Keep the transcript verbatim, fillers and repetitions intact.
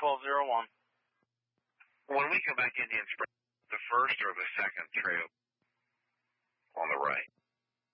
twelve oh one. When we come back Indian Spring, the first or the second trail on the right?